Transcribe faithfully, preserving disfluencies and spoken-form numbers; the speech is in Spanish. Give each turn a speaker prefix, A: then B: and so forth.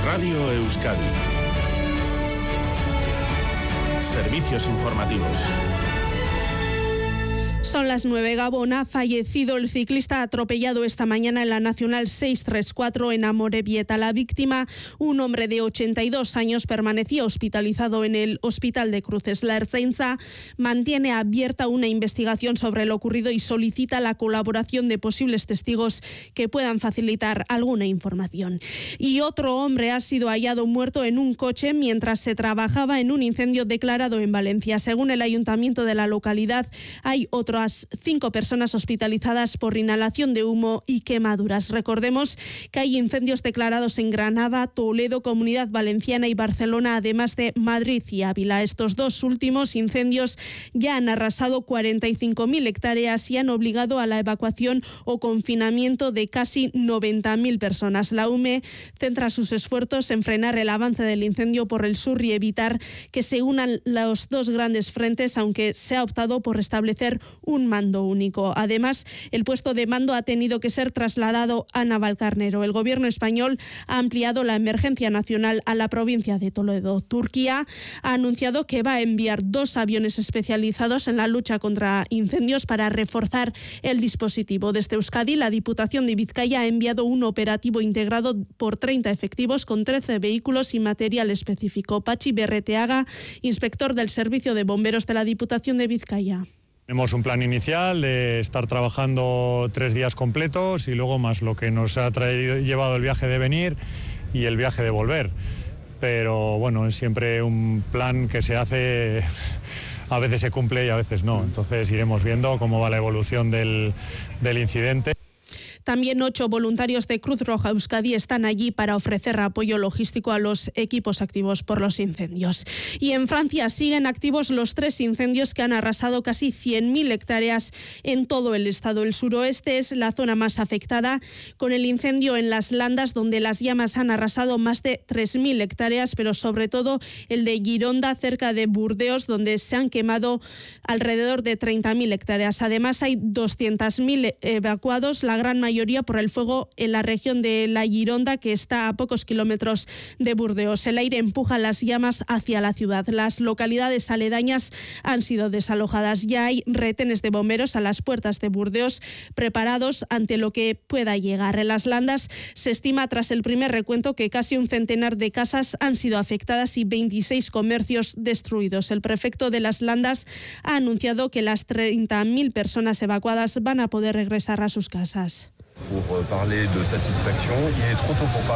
A: Radio Euskadi. Servicios informativos.
B: Son las nueve. Gabón. Ha fallecido el ciclista atropellado esta mañana en la Nacional seiscientos treinta y cuatro en Amorebieta. La víctima, un hombre de ochenta y dos años, permanecía hospitalizado en el Hospital de Cruces. La Ertzaintza mantiene abierta una investigación sobre lo ocurrido y solicita la colaboración de posibles testigos que puedan facilitar alguna información. Y otro hombre ha sido hallado muerto en un coche mientras se trabajaba en un incendio declarado en Valencia. Según el ayuntamiento de la localidad, hay otras cinco personas hospitalizadas por inhalación de humo y quemaduras. Recordemos que hay incendios declarados en Granada, Toledo, Comunidad Valenciana y Barcelona, además de Madrid y Ávila. Estos dos últimos incendios ya han arrasado cuarenta y cinco mil hectáreas y han obligado a la evacuación o confinamiento de casi noventa mil personas. La U M E centra sus esfuerzos en frenar el avance del incendio por el sur y evitar que se unan los dos grandes frentes, aunque se ha optado por restablecer un mando único. Además, el puesto de mando ha tenido que ser trasladado a Navalcarnero. El gobierno español ha ampliado la emergencia nacional a la provincia de Toledo. Turquía ha anunciado que va a enviar dos aviones especializados en la lucha contra incendios para reforzar el dispositivo. Desde Euskadi, la Diputación de Vizcaya ha enviado un operativo integrado por treinta efectivos con trece vehículos y material específico. Pachi Berreteaga, inspector del Servicio de Bomberos de la Diputación de Vizcaya.
C: Tenemos un plan inicial de estar trabajando tres días completos y luego más lo que nos ha traído, llevado el viaje de venir y el viaje de volver. Pero bueno, es siempre un plan que se hace, a veces se cumple y a veces no. Entonces iremos viendo cómo va la evolución del, del incidente.
B: También ocho voluntarios de Cruz Roja Euskadi están allí para ofrecer apoyo logístico a los equipos activos por los incendios. Y en Francia siguen activos los tres incendios que han arrasado casi cien mil hectáreas en todo el estado. El suroeste es la zona más afectada, con el incendio en las Landas, donde las llamas han arrasado más de tres mil hectáreas, pero sobre todo el de Gironda, cerca de Burdeos, donde se han quemado alrededor de treinta mil hectáreas. Además, hay doscientos mil evacuados, la gran mayoría por el fuego en la región de la Gironda, que está a pocos kilómetros de Burdeos. El aire empuja las llamas hacia la ciudad. Las localidades aledañas han sido desalojadas. Ya hay retenes de bomberos a las puertas de Burdeos preparados ante lo que pueda llegar. En las Landas se estima, tras el primer recuento, que casi un centenar de casas han sido afectadas y veintiséis comercios destruidos. El prefecto de las Landas ha anunciado que las treinta mil personas evacuadas van a poder regresar a sus casas.
D: Pour parler de satisfaction, il est trop tôt pour parler.